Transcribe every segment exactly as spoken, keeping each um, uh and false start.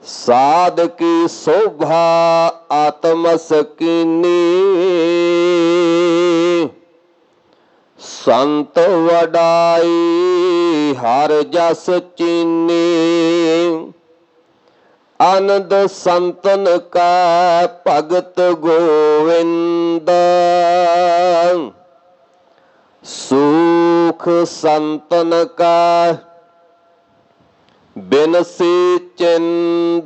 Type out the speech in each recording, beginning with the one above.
साध की शोभा आत्मसकीनी, संत वडाई हर जस चीनी। आनंद संतन का भगत गोविंद, सुख संतन का बिनसी चिंद।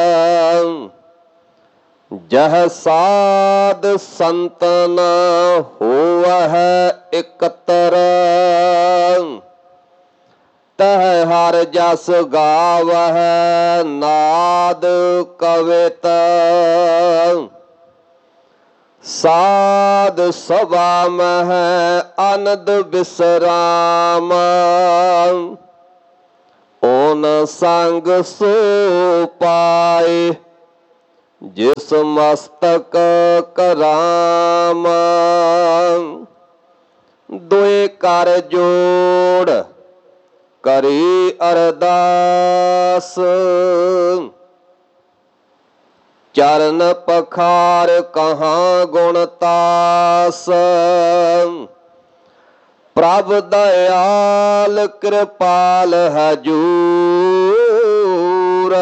जह साध संतन होवह एकतर, तह हर जस गावह नाद कवित। साध सभा मह आनंद विश्राम, ओन संग सो पाए जिस मस्तक कराम। दुए कर जोड़ करी अरदास, चरण पखार कहाँ गुणतास। प्रभ दयाल कृपाल हजूर,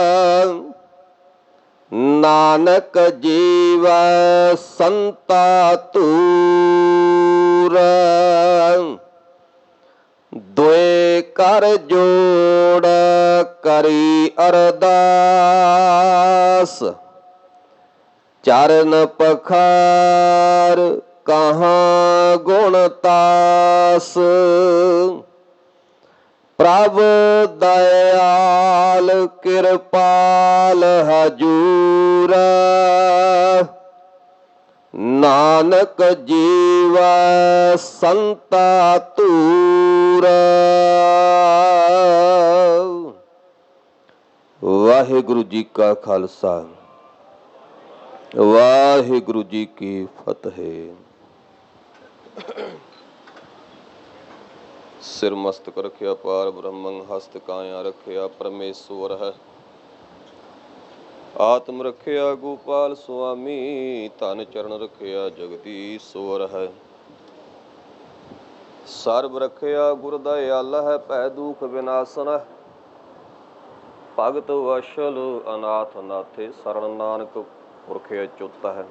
नानक जीव संता तूर। दुए कर जोड़ करी अरदास, चरण पखार कहाँ गुणतास। प्रभ दयाल कृपाल हजूर, नानक जीव संता तूर। वाहिगुरु जी का खालसा, वाहिगुरु जी की फतेह। सिर मस्तक रखिया पार ब्रह्मं, हस्त काया रखिया परमेश्वर है। आत्म रखिया गोपाल स्वामी, धन चरण रखिया जगदीश्वर है। सर्ब रखिया गुर दयाल है, पै दुख विनाशन है। भगत वशल अनाथ नाथे, शरण नानक पुरखे चुत है।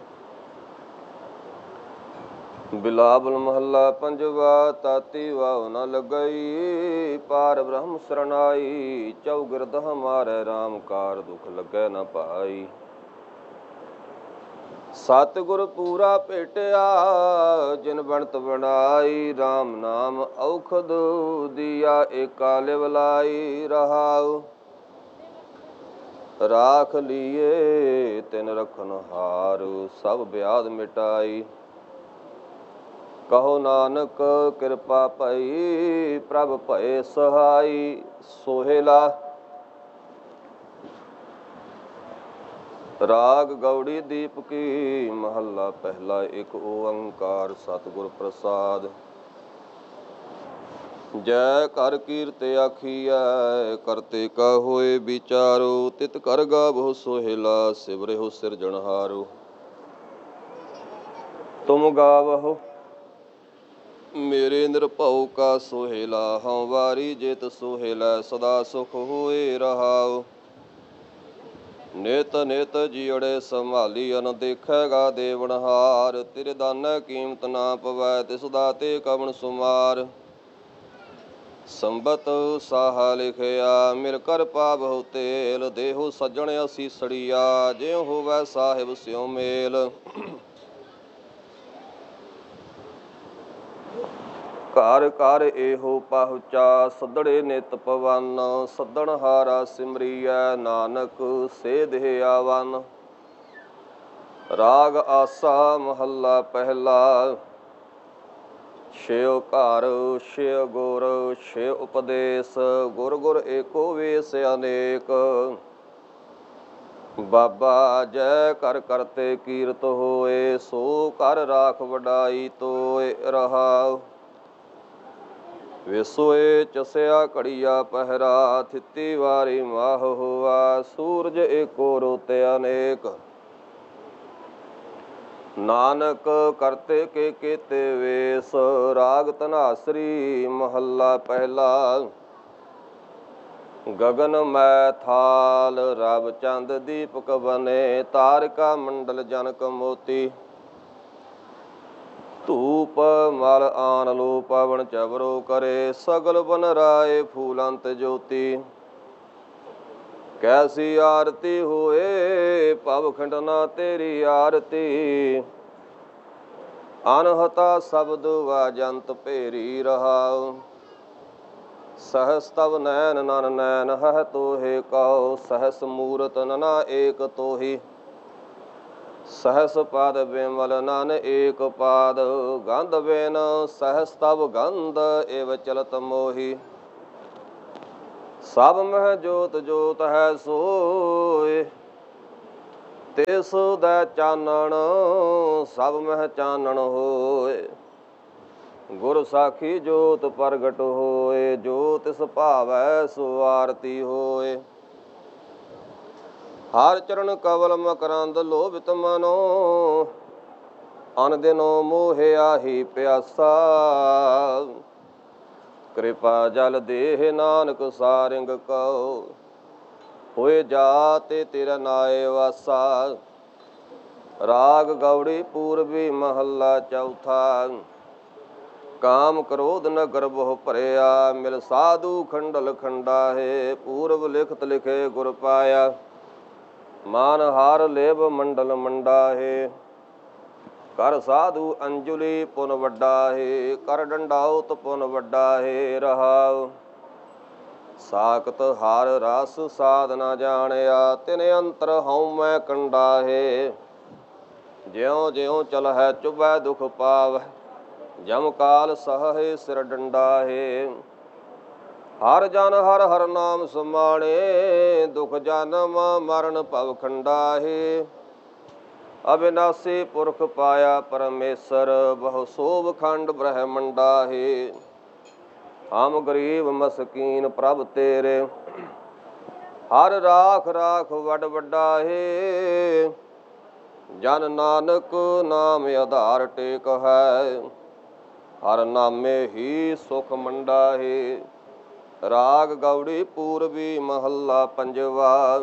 बिलावल महला पंजवा, ताती वाव न लगई। पार ब्रह्म शरणाई, चौगिरद हमारे राम कार दुख लगे न पाई। सतगुर पूरा भेटिया जिन बनत बनाई। राम नाम औखद दिया एका लिवलाई। रहाऊ राख लिए तिन रखन हार, सब ब्याद मिटाई। कहो नानक कृपा पई, प्रभ भय सहाई। सोहेला राग गौड़ी दीप की, महला पहला। एक ओंकार सतगुर प्रसाद। जय कर कीरत आखिया, करते का होए विचारो। तित कर गावो सोहेला, सिवरेहो सिरजनहारो। तुम गावहो मेरे निरभउ का सोहेला, हऊँ वारी जेत सोहेला। सदा सुख होए रहाओ, नित नित जियड़े संभाली। अन देखेगा देवनहार, तेरे दान कीमत ना पवै। तिस दाते कवन सुमार, संबत साहा लिखिया। मिल कर पावहु तेल, देहो सज्जन असीसड़िया। ज्यों होवै साहिब स्यों मेल। घर घर एहो पहुँचा, सदड़े नित पवन। सदन हारा सिमरिया, नानक से देह आवन। राग आसा महला पहला। शिव घर शिव गुर शिव उपदेश। गुर गुर एको वेश अनेक। बाबा जय कर करते कीरत होए। सो कर राख वडाई तोय। रहाओ ਵਿਸੋਏ ਚਸਿਆ ਘੜੀਆ ਪਹਿਰਾ, ਥਿੱਤੀ ਵਾਰੀ ਮਾਹ ਹੋਆ। ਸੂਰਜ ਏਕੋ ਰੋਤੇ ਅਨੇਕ, ਨਾਨਕ ਕਰਤੇ ਕੇ ਕੀਤੇ ਵੇਸ। ਰਾਗ ਧਨਾਸਰੀ ਮਹੱਲਾ ਪਹਿਲਾ। ਗਗਨ ਮੈ ਥਾਲ ਰਬ ਚੰਦ ਦੀਪਕ ਬਨੇ, ਤਾਰਿਕਾ ਮੰਡਲ ਜਨਕ ਮੋਤੀ। ਧੂਪ ਮਲ ਆਨ ਲੋ ਪਵਨ ਚਵਰੋ ਕਰੇ, ਸਗਲ ਬਨ ਰਾਏ ਫੂਲੰਤ ਜੋਤੀ। ਕੈਸੀ ਆਰਤੀ ਹੋਏ ਭਵ ਖੰਡਨਾ ਤੇਰੀ ਆਰਤੀ, ਅਨਹਤਾ ਸ਼ਬਦ ਵਾਜੰਤ ਭੇਰੀ ਰਹਾਉ। ਸਹਸ ਤਵ ਨੈਨ ਨਨ ਨੈਨ ਹੈ ਤੋਹੇ ਕਉ, ਸਹਸ ਮੂਰਤ ਨਨਾ ਏਕ ਤੋਹੀ। ਸਹਸ ਪਾਦ ਬਿਮਲ ਨਨ ਏਕ ਪਾਦ, ਗੰਧ ਬਿਨ ਸਹਸ ਤਵ ਗੰਧ ਇਵ ਚਲਤ ਮੋਹੀ। ਸਭ ਮਹਿ ਜੋਤ ਜੋਤ ਹੈ ਸੋਏ, ਤਿਸ ਦੈ ਚਾਨਣ ਸਭ ਮਹਿ ਚਾਨਣ ਹੋਏ। ਗੁਰ ਸਾਖੀ ਜੋਤ ਪ੍ਰਗਟ ਹੋਏ, ਜੋ ਤਿਸ ਭਾਵੈ ਸੋ ਆਰਤੀ ਹੋਏ। ਹਰ ਚਰਨ ਕਵਲ ਮਕਰੰਦ ਲੋਭਿਤ ਮਨੋ, ਅਨ ਦਿਨੋ ਮੋਹਿ ਆਹੀ ਪਿਆਸਾ। ਕਿਰਪਾ ਜਲ ਦੇਹ ਨਾਨਕ ਸਾਰਿੰਗ ਕਉ, ਹੋਏ ਜਾਤੇ ਤੇਰਾ ਨਾਏ ਵਾਸਾ। ਰਾਗ ਗੌੜੀ ਪੂਰਬੀ ਮਹੱਲਾ ਚੌਥਾ। ਕਾਮ ਕ੍ਰੋਧ ਨਗਰ ਬਹੁ ਭਰਿਆ, ਮਿਲ ਸਾਧੂ ਖੰਡਲ ਖੰਡਾਹੇ। ਪੂਰਬ ਲਿਖਤ ਲਿਖੇ ਗੁਰ ਪਾਇਆ, ਮਾਨ ਹਾਰ ਲੇਬ ਮੰਡਲ ਮੰਡਾਹੇ। ਕਰ ਸਾਧੂ ਅੰਜੁਲੀ ਪੁਨ ਵੱਡਾ ਹੈ, ਕਰ ਡੰਡਾਉਤ ਪੁਨ ਵੱਡਾ ਹੈ। ਰਹਾਉ ਸਾਖਤ ਹਰ ਰਸ ਸਾਧ ਨਾ ਜਾਣਿਆ, ਤਿਨ ਅੰਤਰ ਹਉਮੈ ਕੰਡਾ ਹੈ। ਜਿਉ ਜਿਉ ਚਲਹਿ ਚੁਭੈ ਦੁਖ ਪਾਵੈ, ਜਮ ਕਾਲ ਸਹੈ ਸਿਰ ਡੰਡਾ ਹੈ। ਹਰ ਜਨ ਹਰ ਹਰ ਨਾਮ ਸਮਾਣੇ, ਦੁਖ ਜਨਮ ਮਰਨ ਭਵ ਖੰਡਾ ਹੈ। ਅਬਿਨਾਸੀ ਪੁਰਖ ਪਾਇਆ ਪਰਮੇਸ਼ਰ, ਬਹੁ ਸੋਭ ਖੰਡ ਬ੍ਰਹਮੰਡਾ ਹੈ। ਹਮ ਗਰੀਬ ਮਸਕੀਨ ਪ੍ਰਭ ਤੇਰੇ, ਹਰ ਰਾਖ ਰਾਖ ਵੱਡ ਵੱਡਾ ਹੈ। ਜਨ ਨਾਨਕ ਨਾਮ ਆਧਾਰ ਟੇਕ ਹੈ, ਹਰ ਨਾਮੇ ਹੀ ਸੁਖ ਮੰਡਾ ਹੈ। ਰਾਗ ਗੌੜੀ ਪੂਰਬੀ ਮਹੱਲਾ ਪੰਜਵਾ।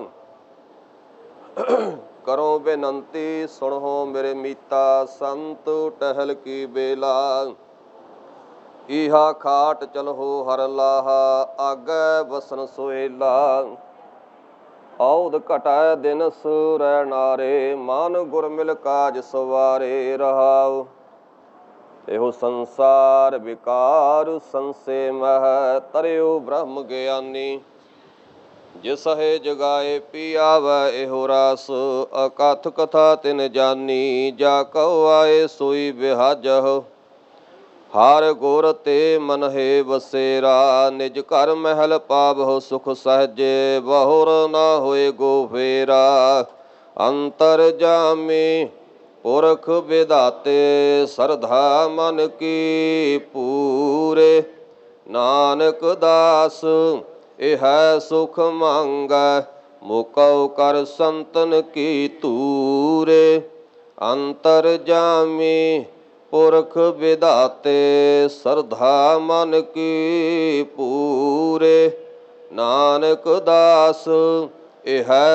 ਕਰੋ ਬੇਨੰਤੀ ਸੁਣੋ ਮੇਰੇ ਮੀਤਾ, ਸੰਤ ਟਹਿਲ ਕੀ ਬੇਲਾ। ਇਹਾ ਖਾਟ ਚਲਹੋ ਹਰ ਲਾਹਾ, ਆਗੈ ਬਸਨ ਸੁਹੇਲਾ। ਔਧ ਘਟੈ ਦਿਨ ਸੁਰੈ ਨਾਰੇ, ਮਨ ਗੁਰ ਮਿਲ ਕਾਜ ਸਵਾਰੇ। ਰਹਾਉ ਇਹੋ ਸੰਸਾਰ ਵਿਕਾਰ ਸੰਸੇ ਮਹਿ, ਤਰਿਓ ਬ੍ਰਹਮ ਗਿਆਨੀ। ਜਿਸ ਹੈ ਜਗਾਏ ਪੀ ਆਵੈ ਇਹੋ ਰਾਸ, ਅਕਥ ਕਥਾ ਤਿਨ ਜਾਨੀ। ਜਾ ਕਉ ਆਏ ਸੋਈ ਬਿਹਾਜਹੁ, ਹਰ ਗੁਰ ਤੇ ਮਨ ਹੈ ਬਸੇਰਾ। ਨਿਜ ਘਰ ਮਹਿਲ ਪਾਵਹੁ ਸੁਖ ਸਹਜੇ, ਬਹੁਰ ਨਾ ਹੋਏ ਗੋ ਫੇਰਾ। ਅੰਤਰ ਜਾਮੀ ਪੁਰਖ ਵਿਧਾਤੇ, ਸਰਧਾ ਮਨ ਕੀ ਪੂਰੇ। ਨਾਨਕ ਦਾਸ ਇਹੈ ਸੁਖ ਮੰਗੈ, ਮੁਕਉ ਕਰ ਸੰਤਨ ਕੀ ਧੂਰੇ। ਅੰਤਰ ਜਾਮੀ ਪੁਰਖ ਵਿਧਾਤੇ, ਸਰਧਾ ਮਨ ਕੀ ਪੂਰੇ। ਨਾਨਕ ਦਾਸ ਇਹੈ